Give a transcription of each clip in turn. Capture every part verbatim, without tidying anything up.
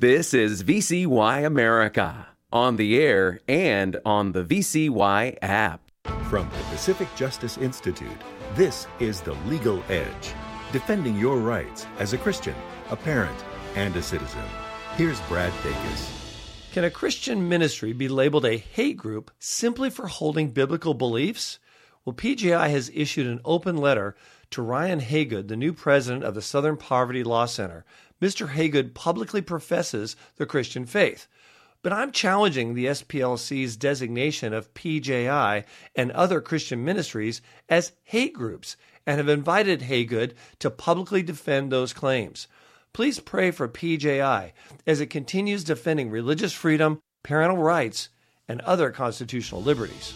This is V C Y America, on the air and on the V C Y app. From the Pacific Justice Institute, this is The Legal Edge, defending your rights as a Christian, a parent, and a citizen. Here's Brad Dacus. Can a Christian ministry be labeled a hate group simply for holding biblical beliefs? Well, P J I has issued an open letter to Ryan Haygood, the new president of the Southern Poverty Law Center. Mister Haygood publicly professes the Christian faith. But I'm challenging the S P L C's designation of P J I and other Christian ministries as hate groups and have invited Haygood to publicly defend those claims. Please pray for P J I as it continues defending religious freedom, parental rights, and other constitutional liberties.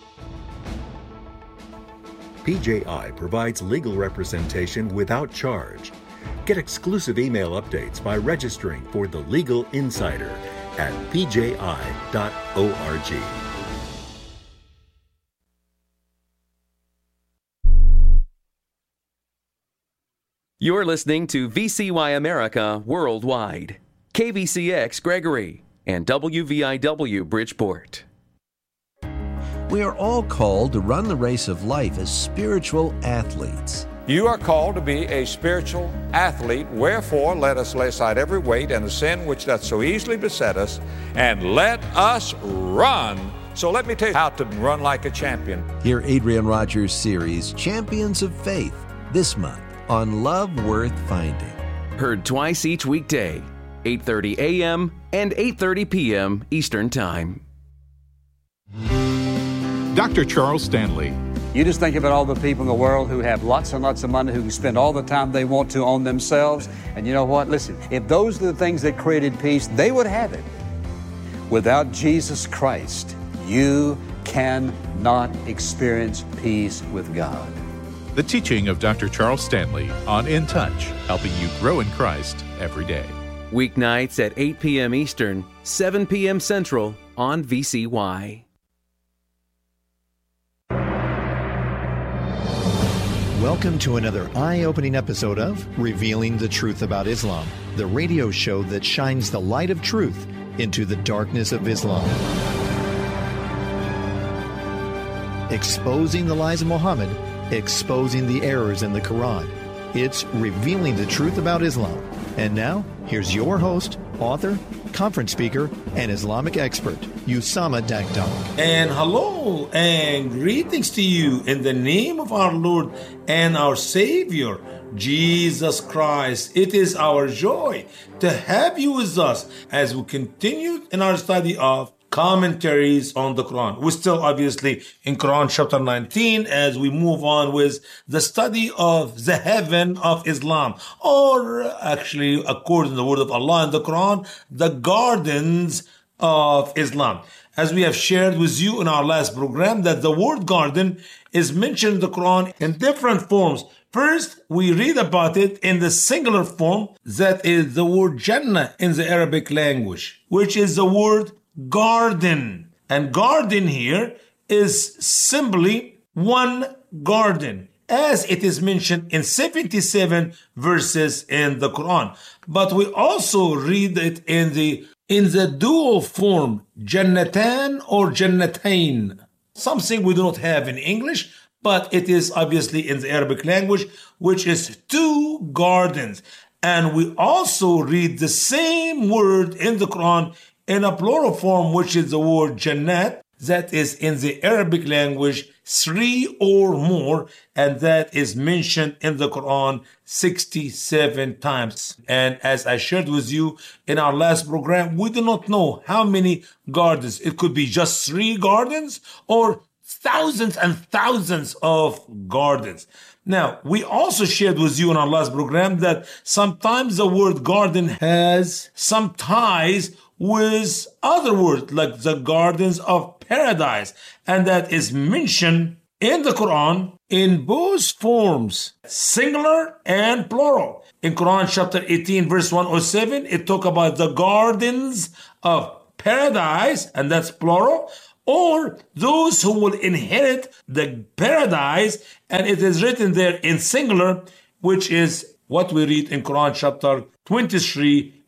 P J I provides legal representation without charge. Get exclusive email updates by registering for The Legal Insider at p j i dot org. You're listening to V C Y America Worldwide, K V C X Gregory, and W V I W Bridgeport. We are all called to run the race of life as spiritual athletes. You are called to be a spiritual athlete. Wherefore, let us lay aside every weight and the sin which doth so easily beset us, and let us run. So let me tell you how to run like a champion. Hear Adrian Rogers' series, Champions of Faith, this month on Love Worth Finding. Heard twice each weekday, eight thirty a.m. and eight thirty p.m. Eastern Time. Doctor Charles Stanley. You just think about all the people in the world who have lots and lots of money, who can spend all the time they want to on themselves. And you know what? Listen, if those are the things that created peace, they would have it. Without Jesus Christ, you cannot experience peace with God. The teaching of Doctor Charles Stanley on In Touch, helping you grow in Christ every day. Weeknights at eight p.m. Eastern, seven p.m. Central on V C Y. Welcome to another eye-opening episode of Revealing the Truth About Islam, the radio show that shines the light of truth into the darkness of Islam. Exposing the lies of Muhammad, exposing the errors in the Quran. It's Revealing the Truth About Islam. And now, here's your host, author, conference speaker, and Islamic expert, Usama Dagdag. And hello and greetings to you in the name of our Lord and our Savior, Jesus Christ. It is our joy to have you with us as we continue in our study of commentaries on the Quran. We're still obviously in Quran chapter nineteen as we move on with the study of the heaven of Islam, or actually, according to the word of Allah in the Quran, the gardens of Islam. As we have shared with you in our last program, that the word garden is mentioned in the Quran in different forms. First, we read about it in the singular form, that is the word Jannah in the Arabic language, which is the word garden. And garden here is simply one garden, as it is mentioned in seventy-seven verses in the Quran. But we also read it in the in the dual form, Jannatan or Jannatain, something we do not have in English, but it is obviously in the Arabic language, which is two gardens. And we also read the same word in the Quran in a plural form, which is the word Jannat, that is in the Arabic language, three or more, and that is mentioned in the Quran sixty-seven times. And as I shared with you in our last program, we do not know how many gardens. It could be just three gardens or thousands and thousands of gardens. Now, we also shared with you in our last program that sometimes the word garden has some ties with other words, like the gardens of paradise, and that is mentioned in the Quran in both forms, singular and plural. In Quran chapter eighteen, verse one oh seven, it talks about the gardens of paradise, and that's plural, or those who will inherit the paradise, and it is written there in singular, which is what we read in Quran chapter twenty-three,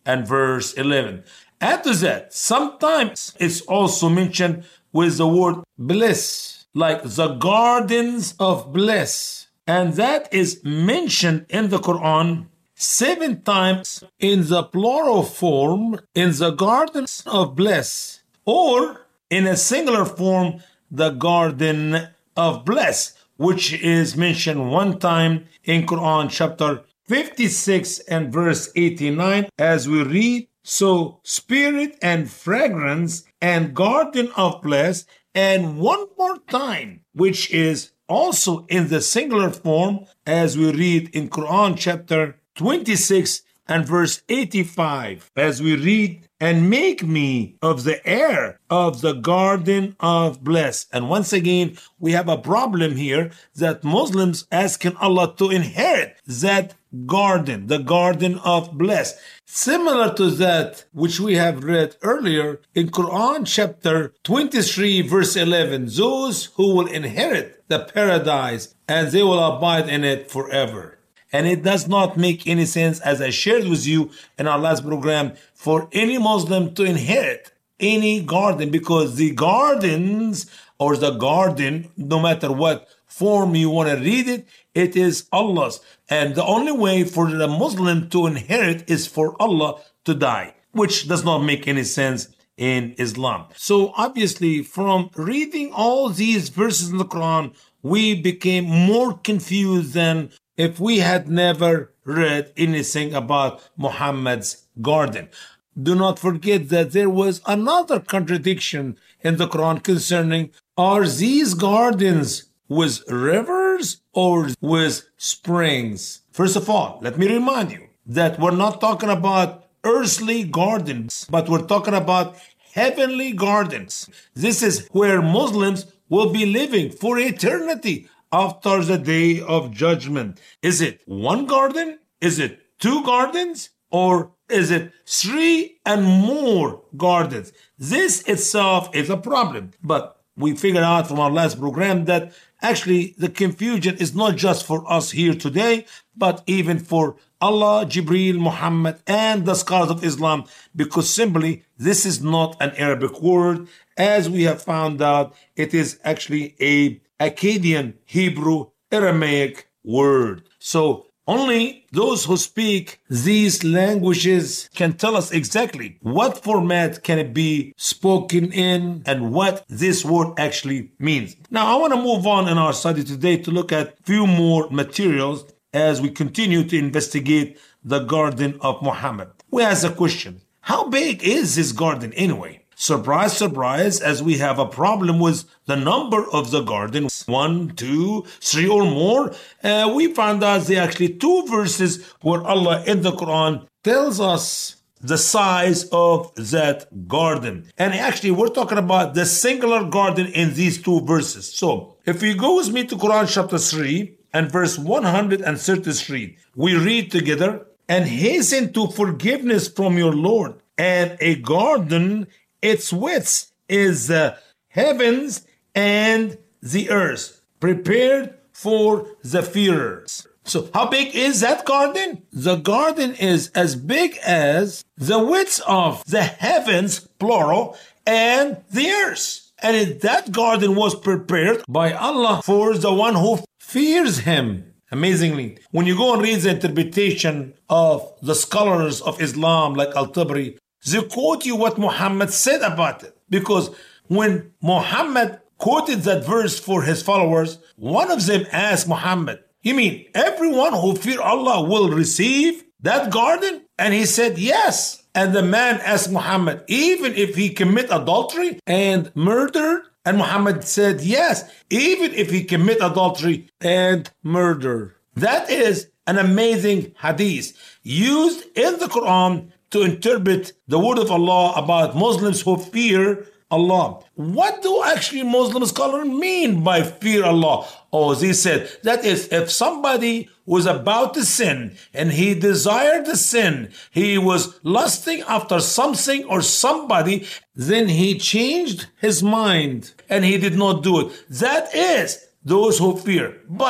and verse eleven. Add to that, sometimes it's also mentioned with the word bliss, like the gardens of bliss. And that is mentioned in the Quran seven times in the plural form, in the gardens of bliss, or in a singular form, the garden of bliss, which is mentioned one time in Quran chapter fifty-six and verse eighty-nine, as we read, so spirit and fragrance and garden of bliss, and one more time, which is also in the singular form, as we read in Quran chapter twenty-six and verse eighty-five, as we read, and make me of the heir of the garden of bliss. And once again, we have a problem here that Muslims asking Allah to inherit that garden, the garden of bliss. Similar to that which we have read earlier in Quran chapter twenty-three verse eleven, those who will inherit the paradise and they will abide in it forever. And it does not make any sense, as I shared with you in our last program, for any Muslim to inherit any garden, because the gardens or the garden, no matter what form you want to read it, it is Allah's. And the only way for the Muslim to inherit is for Allah to die, which does not make any sense in Islam. So obviously, from reading all these verses in the Quran, we became more confused than if we had never read anything about Muhammad's garden. Do not forget that there was another contradiction in the Quran concerning, are these gardens with rivers or with springs? First of all, let me remind you that we're not talking about earthly gardens, but we're talking about heavenly gardens. This is where Muslims will be living for eternity after the day of judgment. Is it one garden? Is it two gardens? Or is it three and more gardens? This itself is a problem. But we figured out from our last program that actually the confusion is not just for us here today, but even for Allah, Jibreel, Muhammad, and the scholars of Islam, because simply this is not an Arabic word. As we have found out, it is actually a Akkadian Hebrew Aramaic word. So only those who speak these languages can tell us exactly what format can it be spoken in and what this word actually means. Now, I want to move on in our study today to look at a few more materials as we continue to investigate the garden of Muhammad. We ask a question: how big is this garden anyway? Surprise, surprise, as we have a problem with the number of the garden, one, two, three or more, uh, we found out there are actually two verses where Allah in the Quran tells us the size of that garden. And actually, we're talking about the singular garden in these two verses. So, if you go with me to Quran chapter three and verse one hundred thirty-three, we read together, and hasten to forgiveness from your Lord, and a garden, its width is the heavens and the earth, prepared for the fearers. So how big is that garden? The garden is as big as the width of the heavens, plural, and the earth. And it, that garden was prepared by Allah for the one who fears Him. Amazingly, when you go and read the interpretation of the scholars of Islam like Al-Tabari, they quote you what Muhammad said about it. Because when Muhammad quoted that verse for his followers, one of them asked Muhammad, you mean everyone who fear Allah will receive that garden? And he said, yes. And the man asked Muhammad, even if he commit adultery and murder? And Muhammad said, yes, even if he commit adultery and murder. That is an amazing hadith used in the Quran to interpret the word of Allah about Muslims who fear Allah. What do actually Muslim scholars mean by fear Allah? Oh, they said that is if somebody was about to sin and he desired the sin, he was lusting after something or somebody, then he changed his mind and he did not do it. That is those who fear. But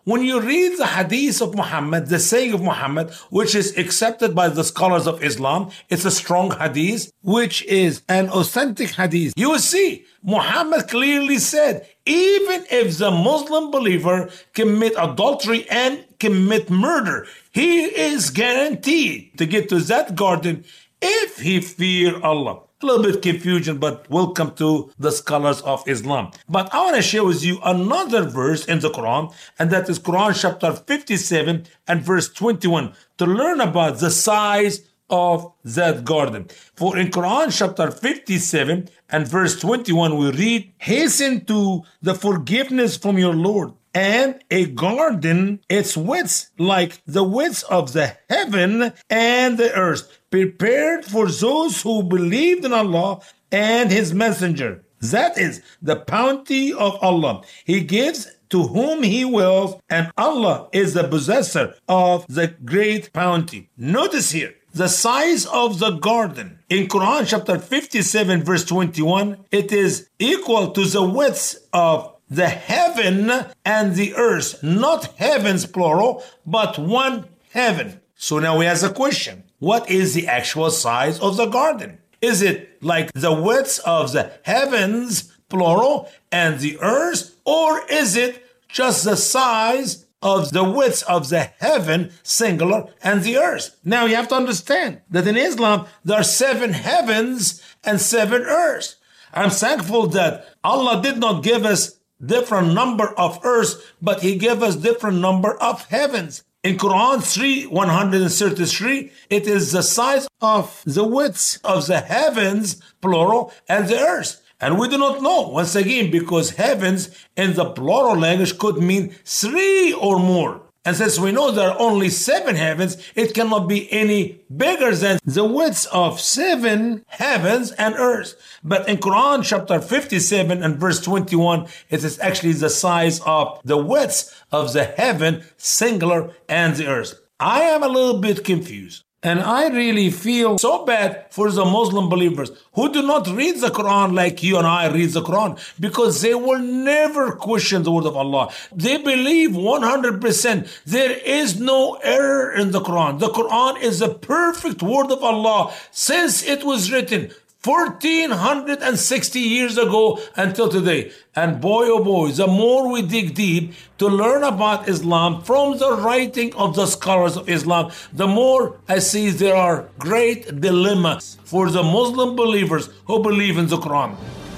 when you read the hadith of Muhammad, the saying of Muhammad, which is accepted by the scholars of Islam, it's a strong hadith, which is an authentic hadith. You will see, Muhammad clearly said, even if the Muslim believer commit adultery and commit murder, he is guaranteed to get to that garden if he fear Allah. A little bit confusion, but welcome to the scholars of Islam. But I want to share with you another verse in the Quran, and that is Quran chapter fifty-seven and verse twenty-one, to learn about the size of that garden. For in Quran chapter fifty-seven and verse twenty-one, we read, hasten to the forgiveness from your Lord, and a garden, its width like the width of the heaven and the earth, prepared for those who believed in Allah and His Messenger. That is the bounty of Allah. He gives to whom He wills, and Allah is the possessor of the great bounty. Notice here, the size of the garden. In Quran chapter fifty-seven verse twenty-one, it is equal to the width of the heaven and the earth. Not heavens plural, but one heaven. So now we ask a question. What is the actual size of the garden? Is it like the width of the heavens plural and the earth? Or is it just the size of the width of the heaven singular and the earth? Now you have to understand that in Islam there are seven heavens and seven earths. I'm thankful that Allah did not give us different number of earths, but He gave us different number of heavens. In Quran three one thirty-three, it is the size of the width of the heavens, plural, and the earth. And we do not know, once again, because heavens in the plural language could mean three or more. And since we know there are only seven heavens, it cannot be any bigger than the width of seven heavens and earth. But in Quran chapter fifty-seven and verse twenty-one, it is actually the size of the width of the heaven, singular, and the earth. I am a little bit confused. And I really feel so bad for the Muslim believers who do not read the Quran like you and I read the Quran, because they will never question the word of Allah. They believe one hundred percent there is no error in the Quran. The Quran is the perfect word of Allah since it was written fourteen sixty years ago until today. And boy, oh boy, the more we dig deep to learn about Islam from the writing of the scholars of Islam, the more I see there are great dilemmas for the Muslim believers who believe in the Quran.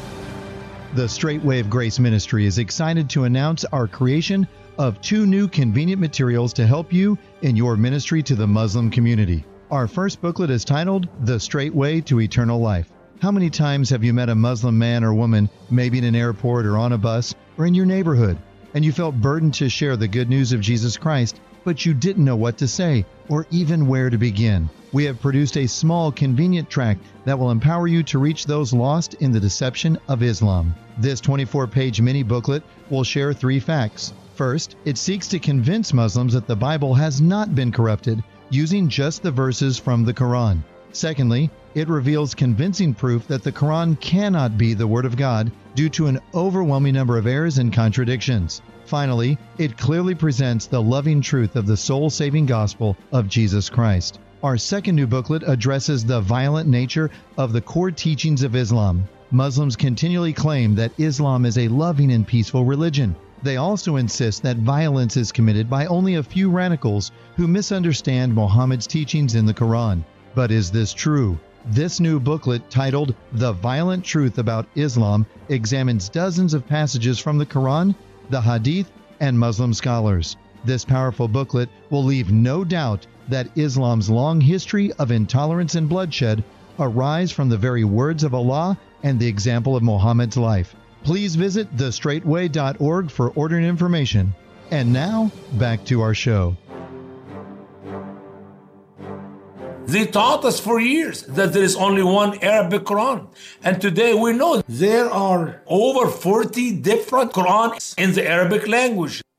The Straight Way of Grace Ministry is excited to announce our creation of two new convenient materials to help you in your ministry to the Muslim community. Our first booklet is titled The Straight Way to Eternal Life. How many times have you met a Muslim man or woman, maybe in an airport or on a bus or in your neighborhood, and you felt burdened to share the good news of Jesus Christ, but you didn't know what to say or even where to begin? We have produced a small, convenient tract that will empower you to reach those lost in the deception of Islam. This twenty-four page mini booklet will share three facts. First, it seeks to convince Muslims that the Bible has not been corrupted using just the verses from the Quran. Secondly, it reveals convincing proof that the Quran cannot be the Word of God due to an overwhelming number of errors and contradictions. Finally, it clearly presents the loving truth of the soul-saving gospel of Jesus Christ. Our second new booklet addresses the violent nature of the core teachings of Islam. Muslims continually claim that Islam is a loving and peaceful religion. They also insist that violence is committed by only a few radicals who misunderstand Muhammad's teachings in the Quran. But is this true? This new booklet, titled The Violent Truth About Islam, examines dozens of passages from the Quran, the Hadith, and Muslim scholars. This powerful booklet will leave no doubt that Islam's long history of intolerance and bloodshed arise from the very words of Allah and the example of Muhammad's life. Please visit the straight way dot org for ordering information. And now, back to our show. They taught us for years that there is only one Arabic Quran. And today we know there are over forty different Qurans in the Arabic language.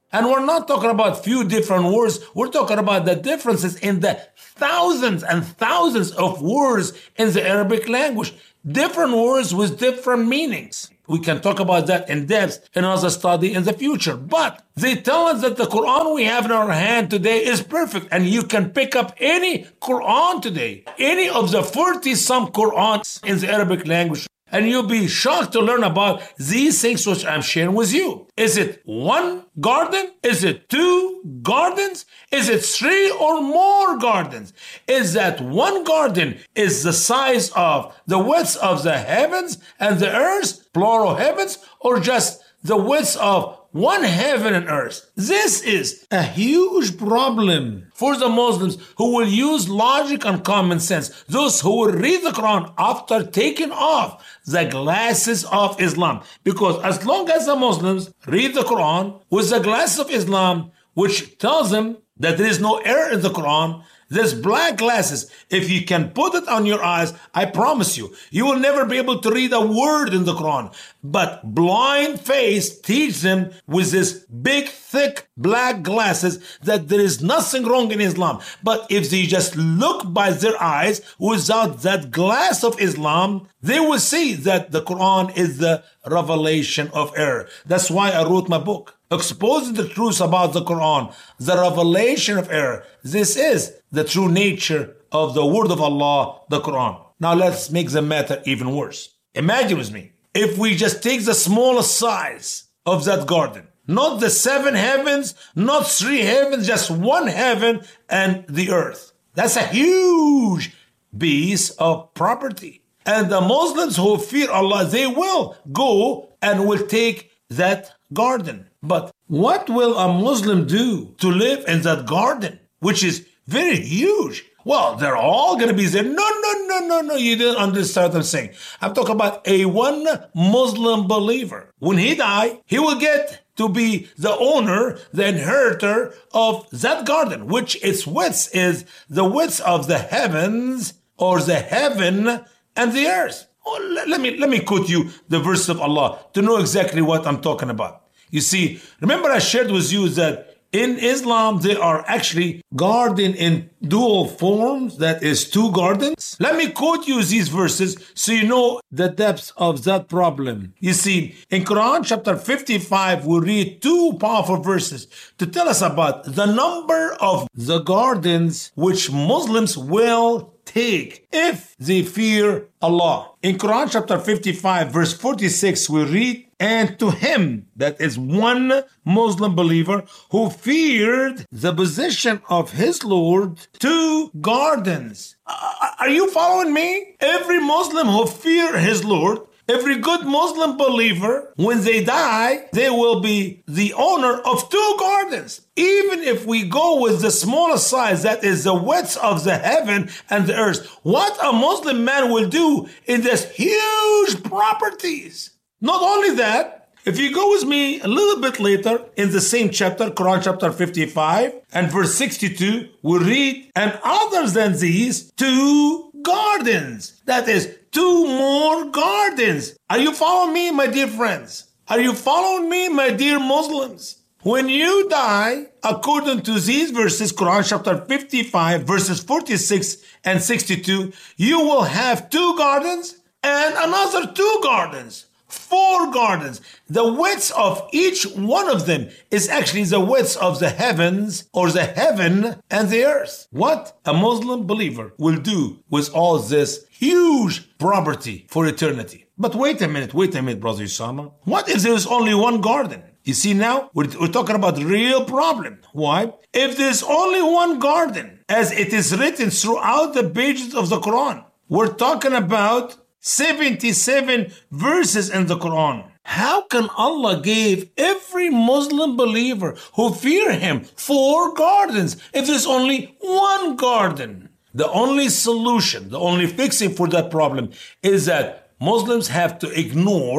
And we're not talking about few different words. We're talking about the differences in the thousands and thousands of words in the Arabic language. Different words with different meanings. We can talk about that in depth in another study in the future. But they tell us that the Quran we have in our hand today is perfect. And you can pick up any Quran today, any of the forty-some Qurans in the Arabic language, and you'll be shocked to learn about these things which I'm sharing with you. Is it one garden? Is it two gardens? Is it three or more gardens? Is that one garden is the size of the width of the heavens and the earth, plural heavens, or just the width of one heaven and earth? This is a huge problem for the Muslims who will use logic and common sense. Those who will read the Quran after taking off the glasses of Islam. Because as long as the Muslims read the Quran with the glasses of Islam, which tells them that there is no error in the Quran, this black glasses, if you can put it on your eyes, I promise you, you will never be able to read a word in the Quran. But blind face teach them with this big, thick black glasses that there is nothing wrong in Islam. But if they just look by their eyes without that glass of Islam, they will see that the Quran is the revelation of error. That's why I wrote my book, exposing the truth about the Quran, the revelation of error. This is the true nature of the word of Allah, the Quran. Now let's make the matter even worse. Imagine with me, if we just take the smallest size of that garden, not the seven heavens, not three heavens, just one heaven and the earth. That's a huge piece of property. And the Muslims who fear Allah, they will go and will take that garden. But what will a Muslim do to live in that garden, which is very huge? Well, they're all going to be there. No, no, no, no, no. You didn't understand what I'm saying. I'm talking about a one Muslim believer. When he dies, he will get to be the owner, the inheritor of that garden, which its width is the width of the heavens or the heaven and the earth. Oh, let me, let me quote you the verse of Allah to know exactly what I'm talking about. You see, remember I shared with you that in Islam, there are actually garden in dual forms, that is two gardens. Let me quote you these verses so you know the depth of that problem. You see, in Quran chapter fifty-five, we read two powerful verses to tell us about the number of the gardens which Muslims will take if they fear Allah. In Quran chapter fifty-five, verse forty-six, we read, "And to him," that is one Muslim believer, "who feared the possession of his Lord, two gardens." Uh, are you following me? Every Muslim who fear his Lord, every good Muslim believer, when they die, they will be the owner of two gardens. Even if we go with the smallest size, that is the width of the heaven and the earth, what a Muslim man will do in this huge properties. Not only that, if you go with me a little bit later in the same chapter, Quran chapter fifty-five and verse sixty-two, we read, "And other than these, two gardens." That is two more gardens. Are you following me, my dear friends? Are you following me, my dear Muslims? When you die, according to these verses, Quran chapter fifty-five, verses forty-six and sixty-two, you will have two gardens and another two gardens. Four gardens. The width of each one of them is actually the width of the heavens or the heaven and the earth. What a Muslim believer will do with all this huge property for eternity. But wait a minute, wait a minute, Brother Usama. What if there is only one garden? You see now, we're, we're talking about the real problem. Why? If there's only one garden, as it is written throughout the pages of the Quran, we're talking about seventy-seven verses in the Quran. How can Allah give every Muslim believer who fear him four gardens if there's only one garden? The only solution, the only fixing for that problem is that Muslims have to ignore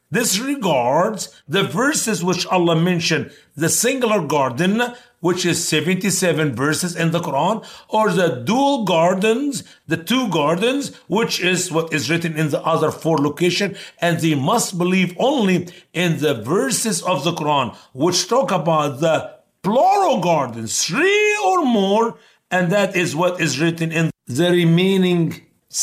This regards the verses which Allah mentioned, the singular garden, which is seventy-seven verses in the Quran, or the dual gardens, the two gardens, which is what is written in the other four locations, and they must believe only in the verses of the Quran, which talk about the plural gardens, three or more, and that is what is written in the remaining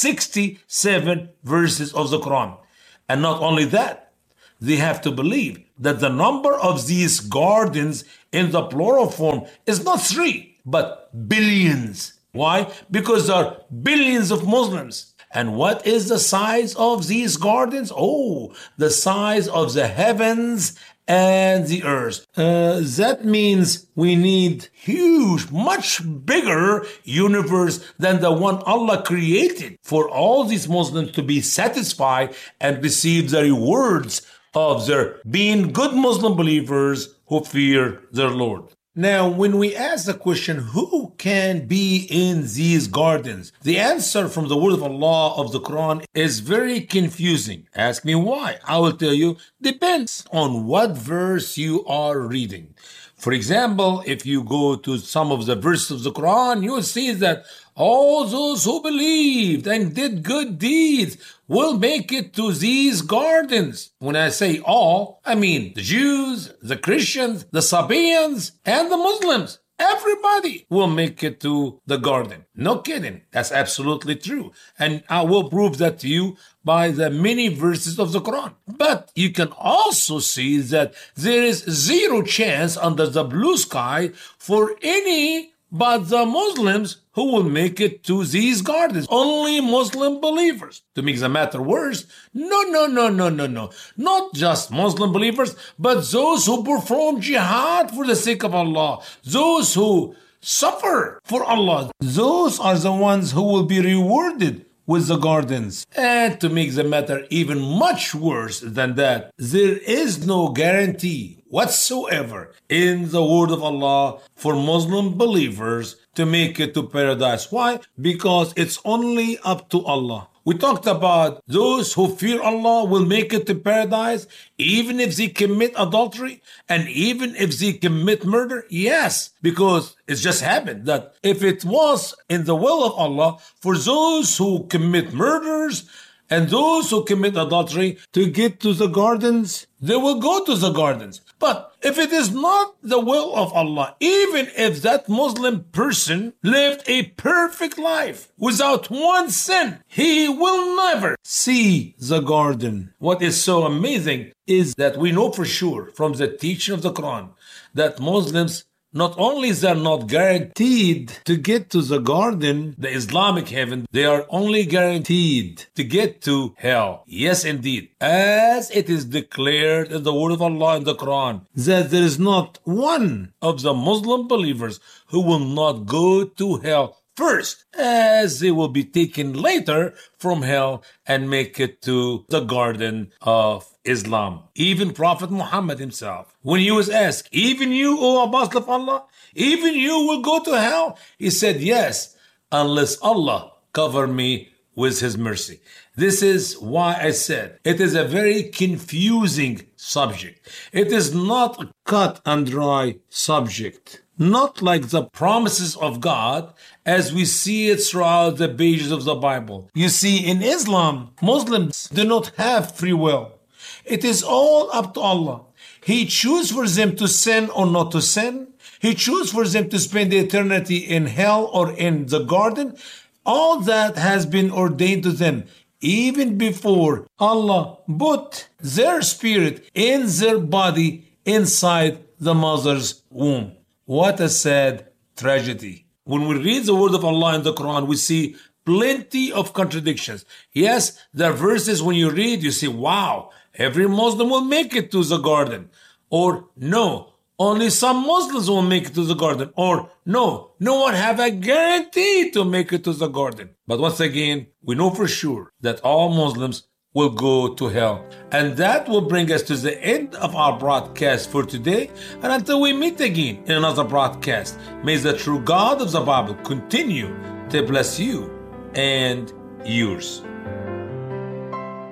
sixty-seven verses of the Quran. And not only that, they have to believe that the number of these gardens in the plural form is not three, but billions. Why? Because there are billions of Muslims. And what is the size of these gardens? Oh, the size of the heavens and the earth. Uh, that means we need huge, much bigger universe than the one Allah created for all these Muslims to be satisfied and receive the rewards of their being good Muslim believers who fear their Lord. Now, when we ask the question, who can be in these gardens? The answer from the word of Allah of the Quran is very confusing. Ask me why. I will tell you, depends on what verse you are reading. For example, if you go to some of the verses of the Quran, you will see that all those who believed and did good deeds will make it to these gardens. When I say all, I mean the Jews, the Christians, the Sabians, and the Muslims. Everybody will make it to the garden. No kidding. That's absolutely true. And I will prove that to you by the many verses of the Quran. But you can also see that there is zero chance under the blue sky for any but the Muslims who will make it to these gardens. Only Muslim believers. To make the matter worse, no, no, no, no, no, no. Not just Muslim believers, but those who perform jihad for the sake of Allah. Those who suffer for Allah. Those are the ones who will be rewarded with the gardens. And to make the matter even much worse than that, there is no guarantee whatsoever in the word of Allah for Muslim believers to make it to paradise. Why? Because it's only up to Allah. We talked about those who fear Allah will make it to paradise even if they commit adultery and even if they commit murder. Yes, because it's just happened that if it was in the will of Allah for those who commit murders and those who commit adultery to get to the gardens, they will go to the gardens. But if it is not the will of Allah, even if that Muslim person lived a perfect life without one sin, he will never see the garden. What is so amazing is that we know for sure from the teaching of the Quran that Muslims, not only is they not guaranteed to get to the garden, the Islamic heaven, they are only guaranteed to get to hell. Yes, indeed. As it is declared in the word of Allah in the Quran, that there is not one of the Muslim believers who will not go to hell first, as they will be taken later from hell and make it to the garden of Islam. Even Prophet Muhammad himself, when he was asked, even you, O Apostle of Allah, even you will go to hell? He said, yes, unless Allah cover me with his mercy. This is why I said it is a very confusing subject. It is not a cut and dry subject. Not like the promises of God as we see it throughout the pages of the Bible. You see, in Islam, Muslims do not have free will. It is all up to Allah. He chooses for them to sin or not to sin. He chooses for them to spend eternity in hell or in the garden. All that has been ordained to them even before Allah put their spirit in their body inside the mother's womb. What a sad tragedy. When we read the word of Allah in the Quran, we see plenty of contradictions. Yes, there are verses when you read, you say, wow, every Muslim will make it to the garden. Or no, only some Muslims will make it to the garden. Or no, no one have a guarantee to make it to the garden. But once again, we know for sure that all Muslims will go to hell. And that will bring us to the end of our broadcast for today. And until we meet again in another broadcast, may the true God of the Bible continue to bless you and yours.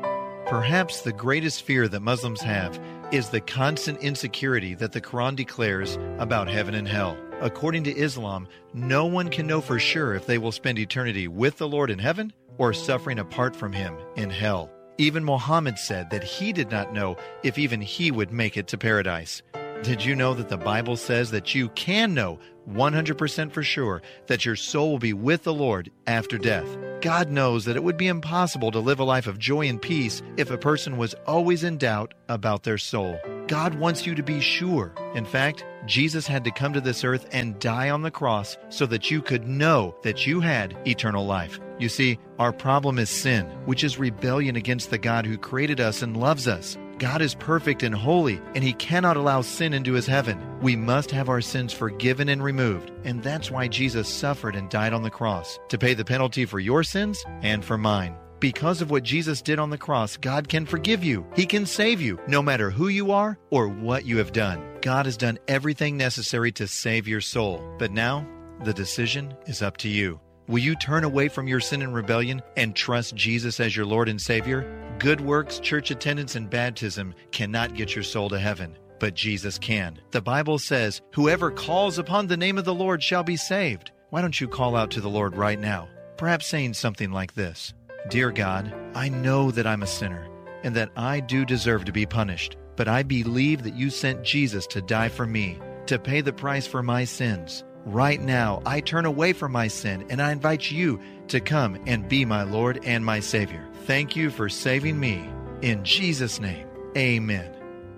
Perhaps the greatest fear that Muslims have is the constant insecurity that the Quran declares about heaven and hell. According to Islam, no one can know for sure if they will spend eternity with the Lord in heaven or suffering apart from Him in hell. Even Muhammad said that he did not know if even he would make it to paradise. Did you know that the Bible says that you can know one hundred percent for sure that your soul will be with the Lord after death? God knows that it would be impossible to live a life of joy and peace if a person was always in doubt about their soul. God wants you to be sure. In fact, Jesus had to come to this earth and die on the cross so that you could know that you had eternal life. You see, our problem is sin, which is rebellion against the God who created us and loves us. God is perfect and holy, and He cannot allow sin into His heaven. We must have our sins forgiven and removed, and that's why Jesus suffered and died on the cross, to pay the penalty for your sins and for mine. Because of what Jesus did on the cross, God can forgive you. He can save you, no matter who you are or what you have done. God has done everything necessary to save your soul. But now, the decision is up to you. Will you turn away from your sin and rebellion and trust Jesus as your Lord and Savior? Good works, church attendance, and baptism cannot get your soul to heaven, but Jesus can. The Bible says, "Whoever calls upon the name of the Lord shall be saved." Why don't you call out to the Lord right now? Perhaps saying something like this: Dear God, I know that I'm a sinner and that I do deserve to be punished, but I believe that you sent Jesus to die for me, to pay the price for my sins. Right now, I turn away from my sin and I invite you to come and be my Lord and my Savior. Thank you for saving me. In Jesus' name, amen.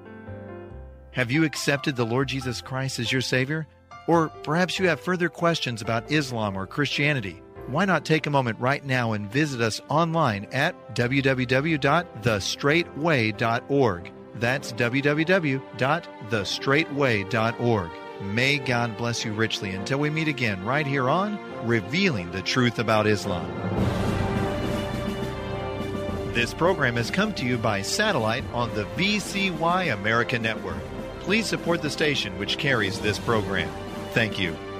Have you accepted the Lord Jesus Christ as your Savior? Or perhaps you have further questions about Islam or Christianity. Why not take a moment right now and visit us online at w w w dot the straight way dot org. That's w w w dot the straight way dot org. May God bless you richly until we meet again right here on Revealing the Truth About Islam. This program has come to you by satellite on the V C Y America Network. Please support the station which carries this program. Thank you.